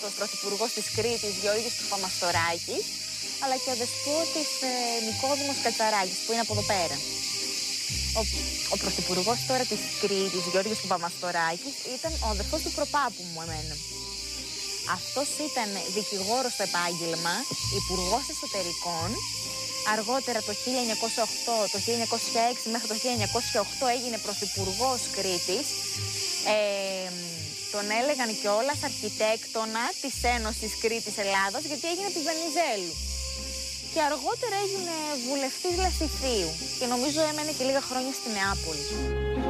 γνωστός πρωθυπουργός της Κρήτης Γιώργης Παπαμαστοράκης, αλλά και ο δεσπότης Νικόδημος Κατσαράκης, που είναι από εδώ πέρα. Ο πρωθυπουργός τώρα της Κρήτης Γιώργης Παπαμαστοράκης ήταν ο αδερφός του προπάπου μου εμένα. Αυτός ήταν δικηγόρος στο επάγγελμα, υπουργός εσωτερικών. Αργότερα το 1908, το 1906 μέχρι το 1908 έγινε πρωθυπουργός Κρήτης. Τον έλεγαν κιόλας αρχιτέκτονα της Ένωσης Κρήτης Ελλάδας, γιατί έγινε της Βενιζέλου. Και αργότερα έγινε βουλευτής Λασιθίου και νομίζω έμενε και λίγα χρόνια στη Νεάπολη.